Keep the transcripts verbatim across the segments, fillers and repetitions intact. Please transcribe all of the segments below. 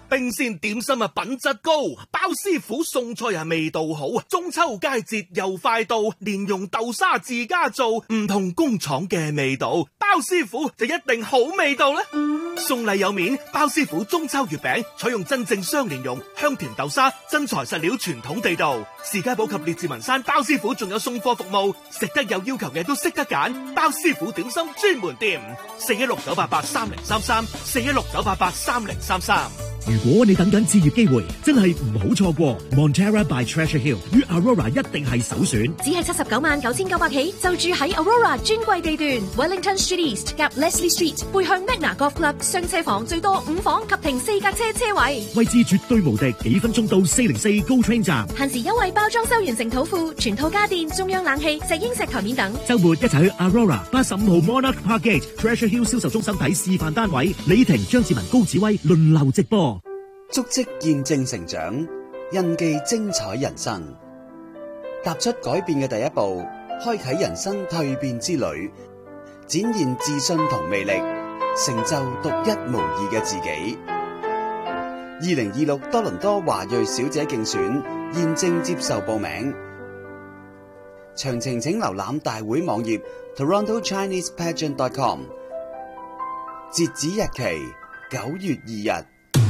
冰鮮點心啊品質高，包師傅餸菜啊味道好，中秋佳節又快到，蓮蓉豆沙自家做，唔同工廠嘅味道，包師傅就一定好味道啦。送禮有面，包師傅中秋月餅採用真正雙蓮蓉、香甜豆沙，真材實料，傳統地道。士嘉堡及列治文山包師傅仲有送貨服務，食得有要求嘅都識得揀，包師傅點心專門店，四一六九八八三零三三，四一六九八八三零三三。 如果你等緊置業機會，真係唔好錯過 Montera by Treasure Hill 與 Aurora 一定係首選。 只係七十九萬九千九百起，就住喺 Aurora 專櫃地段 Wellington Street East 夾 Leslie Street， 背向 Magna Golf Club， 雙車房最多五房及停四架車車位， 位置絕對無敵，幾分鐘到四零四 GO Train 站。 限時優惠包裝修完成土庫，全套家電、中央冷氣、石英石台面等。 週末一齊去 Aurora 八十五號 Monarch Park Gate Treasure Hill 銷售中心睇示範單位，李婷、張志文、高子威輪流直播。 足跡見證成長，印記精彩人生。踏出改變嘅第一步，開啟人生蛻變之旅，展現自信同魅力，成就獨一無二嘅自己。二零二六多倫多華裔小姐競選現正接受報名，詳情請瀏覽大會網頁 toronto chinese pageant dot com， 截止日期九月二日。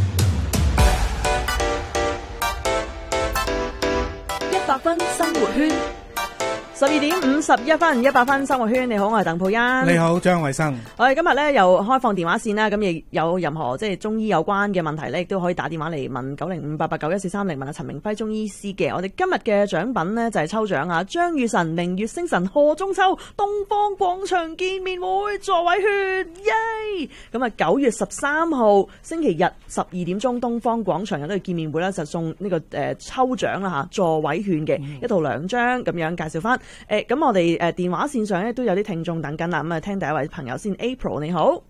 一百分生活圈，十二點五十一分，一百分生活圈。你好，我係鄧佩欣。 你好，張偉生。 我哋今日咧又開放電話線啦，咁亦有任何即係中醫有關嘅問題咧，亦都可以打電話嚟問九零五八八九一四三零，問阿陳明輝中醫師嘅。我哋今日嘅獎品呢，就係抽獎啊，張雨晨明月星辰賀中秋東方廣場見面會座位券，耶！咁啊九月十三號星期日十二點鐘東方廣場有呢個見面會咧，就送呢、這個誒、呃、抽獎啦吓，座位券嘅、嗯、一套兩張咁樣介紹翻。誒，咁我哋誒電話線上咧都有啲聽眾等緊啦，咁啊聽第一位朋友先 ，April 你好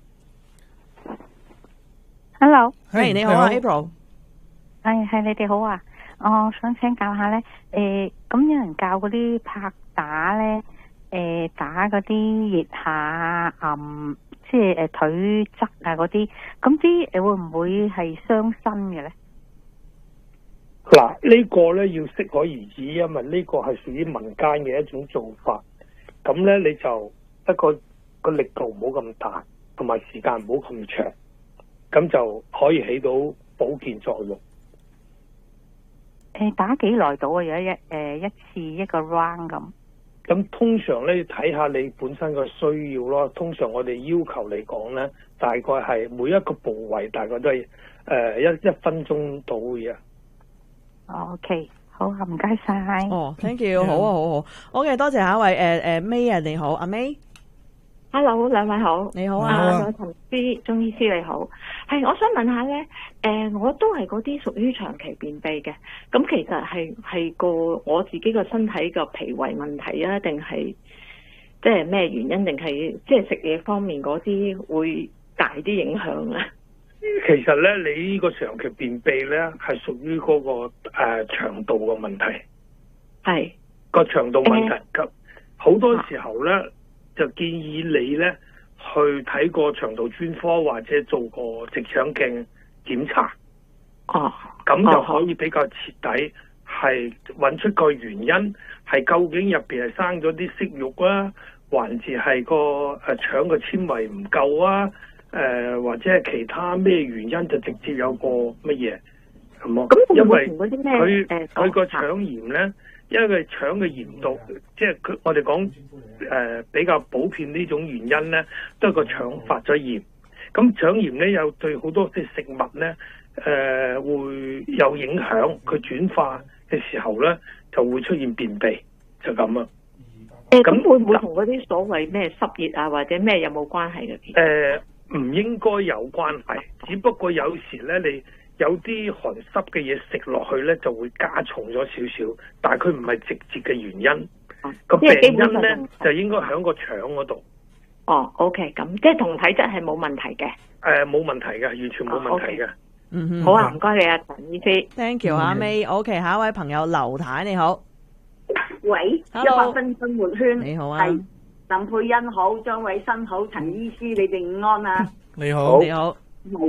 ，Hello， 係、hey, 你好啊 ，April， 係係你哋好啊，我想請教下咧，誒、呃，咁有人教嗰啲拍打咧，誒、呃，打嗰啲腋下嗯，即係誒腿側啊嗰啲，咁啲誒會唔會係傷身嘅咧？ 嗱，呢個咧要適可而止，因為呢個係屬於民間嘅一種做法。咁咧你就一個個力度唔好咁大，同埋時間唔好咁長，咁就可以起到保健作用。 誒，打幾耐到啊？有一誒一次一個 round 咁。 咁通常咧睇下你本身嘅需要咯。通常我哋要求嚟講咧，大概係每一個部位大概都係誒一一分鐘到嘅。 OK， 好啊，唔該晒。 哦 ，thank you， 好啊，好好。OK， 多謝下一位誒誒 May 啊，你好，阿 May。Hello， 兩位好。 你好啊， 陳師中醫師你好。係，我想問下咧，誒、呃，我都係嗰啲屬於長期便秘嘅，咁其實係係個我自己個身體個脾胃問題啊，定係即係咩原因，定係即係食嘢方面嗰啲會大啲影響啊？ 其實咧，你呢個長期便秘咧，係屬於嗰個誒、呃、腸道嘅問題，係個腸道問題。咁好、呃、多時候咧，就建議你咧去睇個腸道專科或者做個直腸鏡檢查。哦，咁就可以比較徹底，係揾出個原因，係究竟入邊係生咗啲息肉啊，還是係個誒腸嘅纖維唔夠啊？誒、呃，或者係其他咩原因就直接有個乜嘢咁啊？因為佢佢個腸炎咧，因為腸嘅炎毒，即係佢我哋講誒比較普遍呢種原因咧，都係個腸發咗炎。咁腸炎咧又對好多啲食物咧誒、呃、會有影響，佢轉化嘅時候咧就會出現便秘，就咁啊。 誒、呃，咁會唔會同嗰啲所謂咩濕熱啊或者咩有冇關係嘅？誒、 呃。唔應該有關係，只不過有時咧，你有啲寒濕嘅嘢食落去咧，就會加重咗少少，但係佢唔係直接嘅原因。個、啊、病因咧就應該喺個腸嗰度。 哦 ，OK， 咁即係同體質係冇問題嘅。誒、 呃，冇問題嘅，完全冇問題嘅。 嗯哼， 好啊，唔該你啊，陳醫師。 Thank you，阿 May。OK， 下一位朋友劉太你好。 喂，一百分生活圈。 你好啊。 鄧佩欣好，張偉新好，陳醫師你哋午安啊！ 你好，你好。 好，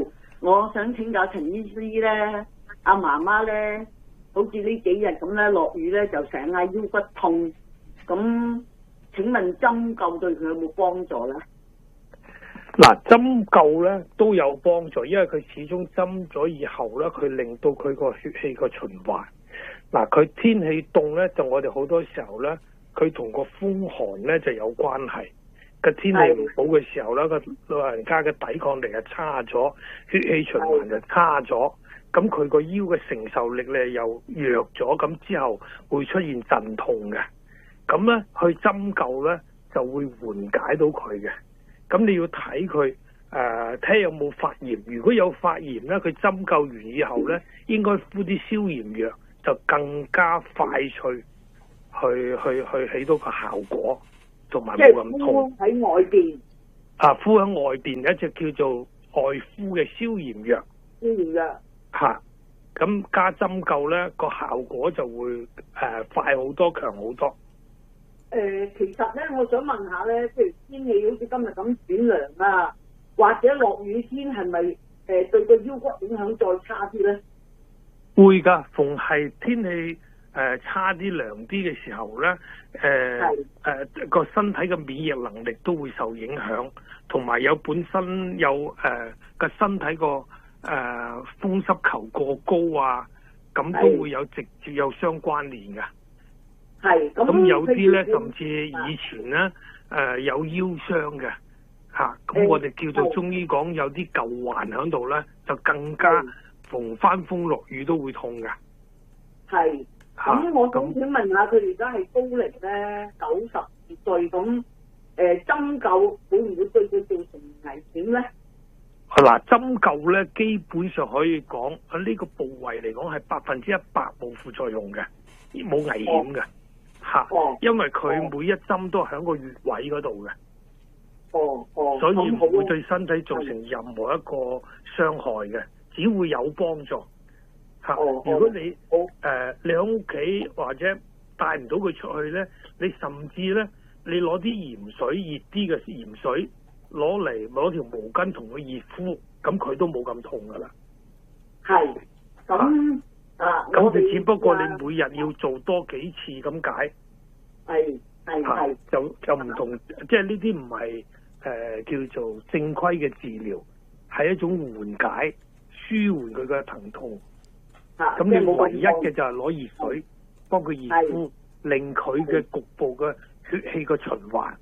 我想請教陳醫師咧，阿媽媽咧，好似呢幾日咁咧，落雨咧就成日腰骨痛，咁請問針灸對佢有冇幫助咧？ 嗱，針灸咧都有幫助，因為佢始終針咗以後咧，佢令到佢個血氣個循環。嗱，佢天氣凍咧，就我哋好多時候咧，佢同個風寒咧就有關係。個天氣唔好嘅時候咧，個老人家嘅抵抗力係差咗，血氣循環就差咗，咁佢個腰嘅承受力咧又弱咗，咁之後會出現陣痛嘅。咁咧去針灸咧就會緩解到佢嘅。咁你要睇佢誒睇下有冇發炎，如果有發炎咧，佢針灸完以後咧，應該敷啲消炎藥，就更加快脆去去去起到個效果，同埋冇咁痛。 喺外邊啊，敷喺外邊有一隻叫做外敷嘅消炎藥， 消炎藥嚇，咁加針灸咧個效果就會誒、呃、快好多，強好多。 誒、呃，其實咧，我想問下咧，譬如天氣好似今日咁轉涼啊，或者落雨天，係咪誒對個腰骨影響再差啲咧？ 會㗎，逢係天氣誒、呃、差啲涼啲嘅時候咧，誒誒個身體嘅免疫能力都會受影響，同埋有本身有誒個、呃、身體個誒、呃、風濕球過高啊，咁都會有直接有相關聯㗎。 係， 咁有啲咧，甚至以前咧，誒、呃、有腰傷嘅嚇，咁、啊、我哋叫做中醫講有啲舊患喺度咧，就更加逢翻風落雨都會痛嘅。 係，咁我想請問下，佢而家係高齡咧，九十二歲，咁誒針灸會唔會對佢造成危險咧？ 嗱，針灸咧基本上可以講喺呢個部位嚟講係百分之一百冇副作用嘅，冇危險嘅。吓，因為佢每一針都喺個穴位嗰度嘅， 哦哦， 所以唔會對身體造成任何一個傷害嘅，只會有幫助。吓，如果你誒、呃、你喺屋企或者帶唔到佢出去咧，你甚至咧你攞啲鹽水熱啲嘅鹽水攞嚟攞條毛巾同佢熱敷，咁佢都冇咁痛噶啦。 係，咁。啊！ 咁就只不過你每日要做多幾次咁解， 係係係， 就就唔同，即係呢啲唔係誒叫做正規嘅治療，係一種緩解、舒緩佢嘅疼痛。啊！咁你唯一嘅就係攞熱水幫佢熱敷，令佢嘅局部嘅血氣嘅循環。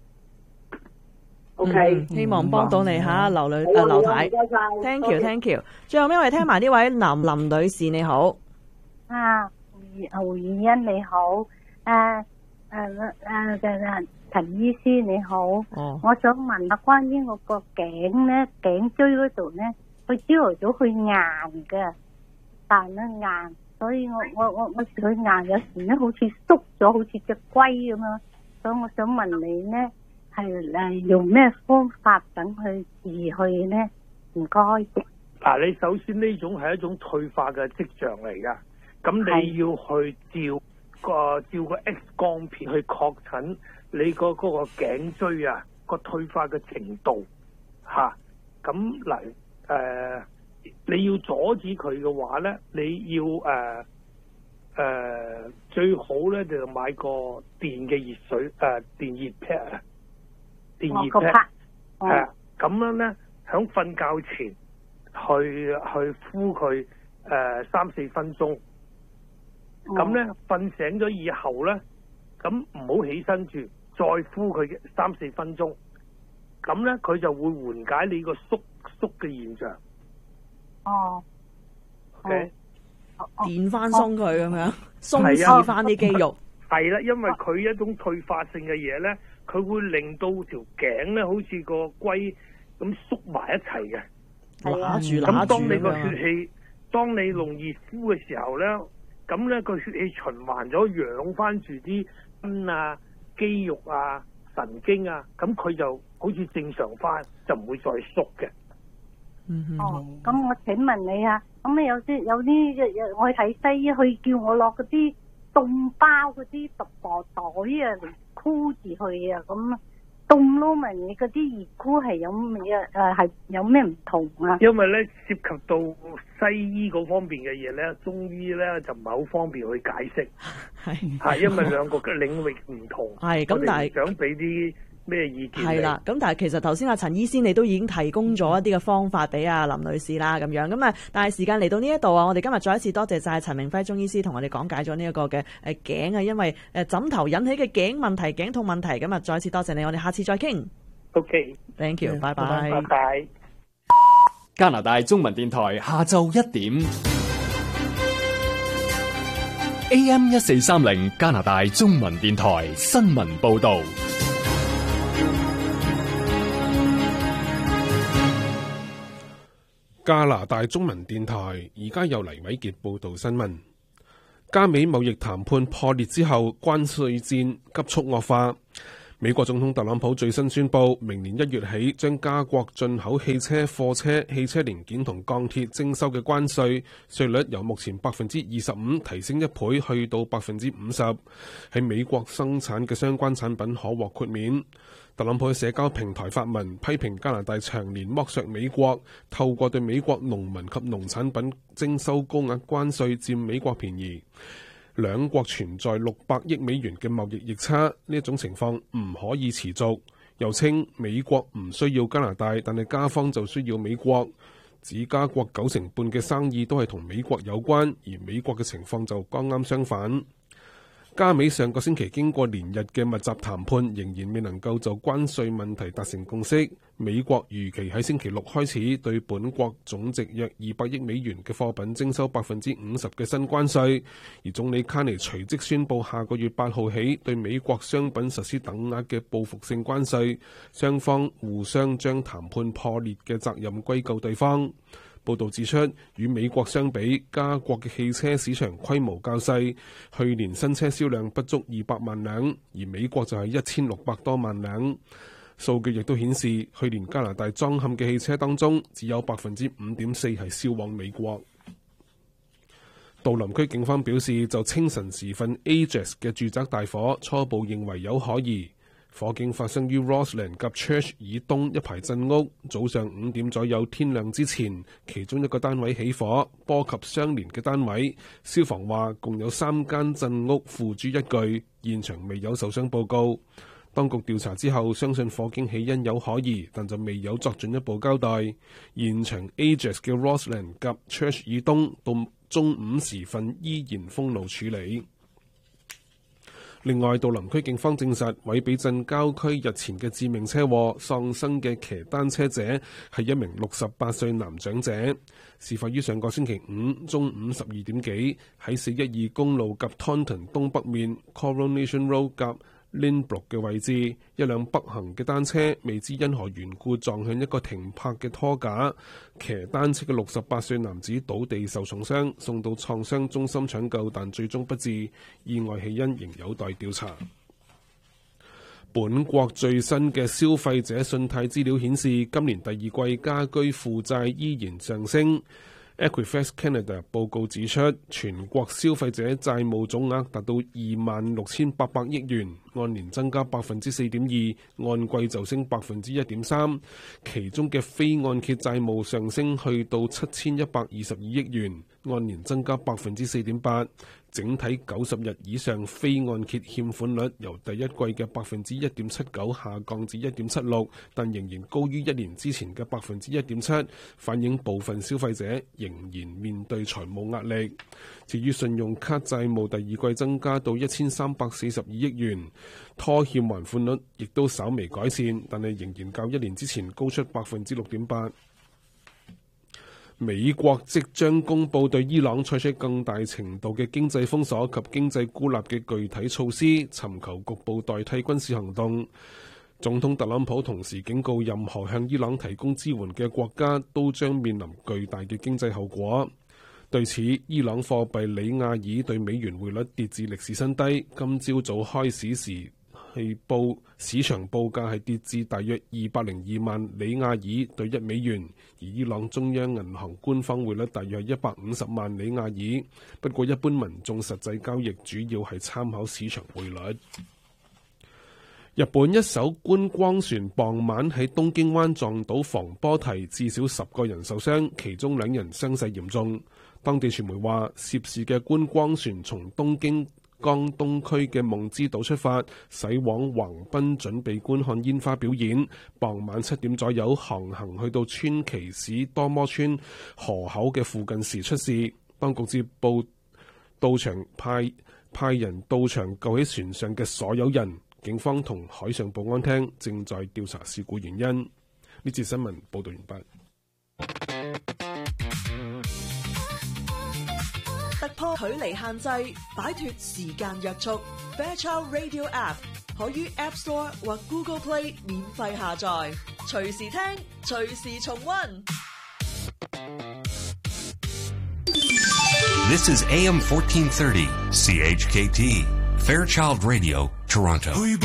O K，希望幫到你吓，劉女誒劉太 ，thank you thank you。最後尾我哋聽埋呢位林林女士，你好。 啊，胡燕欣你好，誒誒誒誒陳醫師你好，哦、我想問下關於我個頸咧，頸椎嗰度咧，佢朝頭早佢硬嘅，但咧硬，所以我我我我佢硬有時咧好似縮咗，好似隻龜咁樣，所以我想問你咧，係誒用咩方法等佢治去咧？唔該。 嗱，你首先呢種係一種退化嘅跡象嚟噶。咁你要去照個照個 X 光片去確診你個嗰個頸椎啊個退化嘅程度吓，咁嚟誒你要阻止佢嘅話咧，你要誒誒、呃呃、最好咧就買個電嘅熱水誒、呃、電熱 pad 啊，電熱 pad 係咁樣咧，響瞓覺前去去敷佢誒、呃、三四分鐘。咁咧，瞓醒咗以後咧，咁唔好起身住，再敷佢三四分鐘，咁咧佢就會緩解你個縮縮嘅現象。 哦 ，OK， 電翻鬆佢咁樣，鬆弛翻啲肌肉。 係啦，因為佢一種退化性嘅嘢咧，佢會令到條頸咧好似個龜咁縮埋一齊嘅。 揦住揦住咁當你個血氣，當你用熱敷嘅時候咧。咁咧個血氣循環咗，養翻住啲筋啊、肌肉啊、神經啊，咁佢就好似正常翻，就唔會再縮嘅。 嗯哦，咁我請問你啊，咁啊有啲有啲我去睇西醫，佢叫我落嗰啲凍包嗰啲獨薄袋啊嚟箍住佢啊，咁凍咯，問你嗰啲熱箍係有咩誒係有咩唔同啊？ 因為咧涉及到西醫嗰方面嘅嘢咧，中醫咧就唔係好方便去解釋。 係係因為兩個嘅領域唔同。 係咁，但係想俾啲咩意見？ 係啦，咁但係其實頭先阿陳醫師你都已經提供咗一啲嘅方法俾阿林女士啦，咁樣咁啊，但係時間嚟到呢一度啊，我哋今日再一次多謝晒陳明輝中醫師同我哋講解咗呢一個嘅誒頸啊，因為誒枕頭引起嘅頸問題、頸痛問題，咁啊再一次多謝你，我哋下次再傾。 OK，thank you，拜拜， 拜拜。 加拿大中文電台下晝一點 A M 一四三零加拿大中文電台新聞報道。 加拿大中文電台而家由黎偉傑報道新聞。加美貿易談判破裂之後，關稅戰急速惡化。美國總統特朗普最新宣布，明年一月起將加國進口汽車、貨車、汽車零件同鋼鐵徵收嘅關稅稅率由目前百分之二十五提升一倍，去到百分之五十。喺美國生產嘅相關產品可獲豁免。特朗普喺社交平台發文批評加拿大長年剝削美國，透過對美國農民及農產品徵收高額關稅，佔美國便宜。兩國存在六百億美元嘅貿易逆差，呢一種情況唔可以持續。又稱美國唔需要加拿大，但係加方就需要美國。指加國九成半嘅生意都係同美國有關，而美國嘅情況就剛啱相反。加美上個星期經過連日嘅密集談判，仍然未能夠就關稅問題達成共識。美國預期喺星期六開始對本國總值約二百億美元嘅貨品徵收百分之五十嘅新關稅，而總理卡尼隨即宣布下個月八號起對美國商品實施等額嘅報復性關稅，雙方互相將談判破裂嘅責任歸咎對方。報道指出，與美國相比，加國嘅汽車市場規模較細，去年新車銷量不足二百萬輛，而美國就係一千六百多萬輛。數據亦都顯示，去年加拿大裝嵌嘅汽車當中，只有百分之五點四係銷往美國。杜林區警方表示，就清晨時分 Ajax 嘅住宅大火，初步認為有可疑。火警發生於 Roseland 及 Church 以東一排鎮屋，早上五點左右天亮之前，其中一個單位起火，波及相連嘅單位。消防話共有三間鎮屋付諸一炬，現場未有受傷報告。當局調查之後，相信火警起因有可疑，但就未有作進一步交代。現場 Ajax 嘅 Roseland 及 Church 以東到中午時分依然封路處理。另外，杜林區警方證實，韋比鎮郊區日前嘅致命車禍喪生嘅騎單車者係一名六十八歲男長者。事發於上個星期五中午十二點幾，喺四一二公路及 Taunton 東北面 Coronation Road 及 Lynbrook 嘅位置，一輛北行嘅單車未知因何緣故撞向一個停泊嘅拖架，騎單車嘅六十八歲男子倒地受重傷，送到創傷中心搶救，但最終不治。意外起因仍有待調查。本國最新嘅消費者信貸資料顯示，今年第二季家居負債依然上升。Equifax Canada 報告指出，全國消費者債務總額達到二萬六千八百億元，按年增加百分之四點二，按季就升百分之一點三。其中嘅非按揭債務上升去到七千一百二十二億元，按年增加百分之四點八。整體九十日以上非按揭欠款率由第一季嘅百分之一點七九下降至一點七六，但仍然高於一年之前嘅百分之一點七，反映部分消費者仍然面對財務壓力。至於信用卡債務第二季增加到一千三百四十二億元，拖欠還款率亦都稍微改善，但係仍然較一年之前高出百分之六點八。美國即將公布對伊朗採取更大程度嘅經濟封鎖及經濟孤立嘅具體措施，尋求局部代替軍事行動。總統特朗普同時警告，任何向伊朗提供支援嘅國家都將面臨巨大嘅經濟後果。對此，伊朗貨幣里亞爾對美元匯率跌至歷史新低，今朝早開市時係報市場報價係跌至大約二百零二萬里亞爾對一美元，而伊朗中央銀行官方匯率大約係一百五十萬里亞爾。不過一般民眾實際交易主要係參考市場匯率。 日本一艘觀光船傍晚喺東京灣撞到防波堤，至少十個人受傷，其中兩人傷勢嚴重。當地傳媒話，涉事嘅觀光船從東京江東區嘅夢之島出發，駛往橫濱準備觀看煙花表演。傍晚七點左右航行去到川崎市多摩村河口嘅附近時出事。當局接報到場派派人到場救起船上嘅所有人。警方同海上保安廳正在調查事故原因。呢節新聞報道完畢。 突破距離限制，擺脫時間約束。Fairchild Radio App 可於 App Store 或 Google Play 免費下載，隨時聽，隨時重溫。 This is A M fourteen thirty C H K T Fairchild Radio, Toronto.